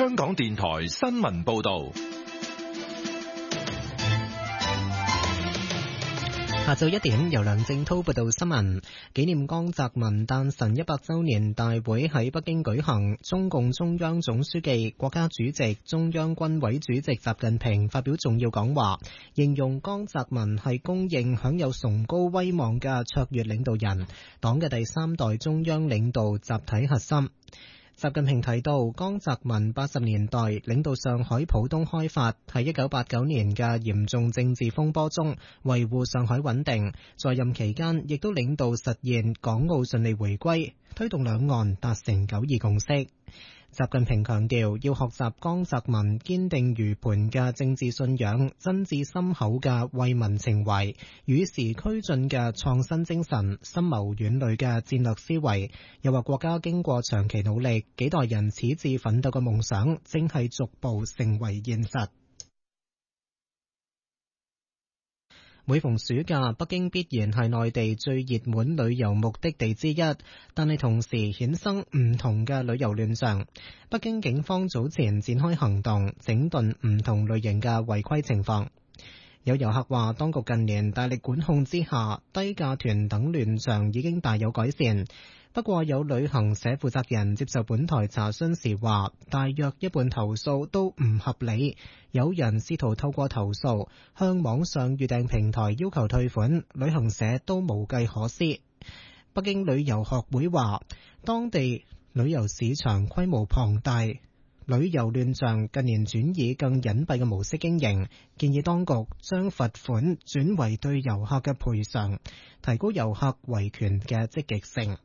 香港電台新聞報道。 下晝1點，由梁正濤報道新聞。紀念江澤民誕辰100週年大會喺北京舉行，中共中央總書記、國家主席、中央軍委主席習近平發表重要講話，形容江澤民係公認享有崇高威望嘅卓越領導人，黨嘅第3代中央領導集體核心。習近平提到，江澤民80年代領導上海浦東開發，喺1989年嘅嚴重政治風波中維護上海穩定，在任期間亦都領導實現港澳順利回歸，推動兩岸達成9·2共識。習近平強調，要學習江澤民堅定如磐嘅政治信仰、真摯深厚嘅為民情懷、與時俱進嘅創新精神、深謀遠慮嘅戰略思維。又話國家經過長期努力，幾代人矢志奮鬥嘅夢想正係逐步成為現實。每逢暑假，北京必然係內地最熱門旅遊目的地之一，但係同時衍生唔同嘅旅遊亂象。北京警方早前展開行動，整頓唔同類型嘅違規情況。有遊客話，當局近年大力管控之下，低價團等亂象已經大有改善。不過有旅行社負責人接受本台查詢時話，大約一半投訴都唔合理，有人試圖透過投訴向網上預訂平台要求退款，旅行社都無計可施。北京旅遊學會話，當地旅遊市場規模龐大，旅遊亂象近年轉以更隱蔽嘅模式經營，建議當局將罰款轉為對遊客嘅賠償，提高遊客維權嘅積極性。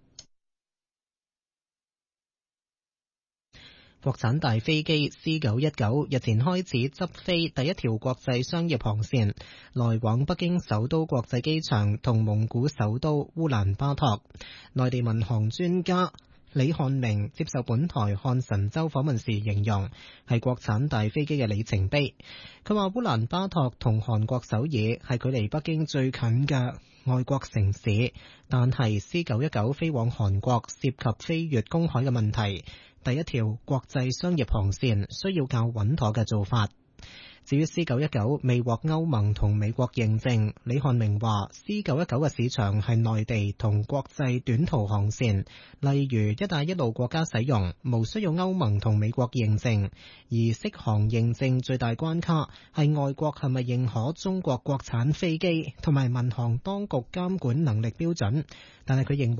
國產大飛機 C919 日前開始執飛第一條國際商業航線，來往北京首都國際機場同蒙古首都烏蘭巴托。內地民航專家李漢明接受本台漢神州訪問時形容，係國產大飛機嘅里程碑。佢話烏蘭巴托同韓國首爾係距離北京最近嘅外國城市，但係 C919 飛往韓國涉及飛越公海嘅問題，第一條國際商業航線需要較穩妥嘅做法。至於 C919 未獲歐盟同美國認證，李漢明話 C919 嘅市場係內地同國際短途航線，例如一帶一路國家使用，無需要歐盟同美國認證。而適航認證最大關卡係外國係咪認可中國國產飛機同埋民航當局監管能力標準，但係佢認為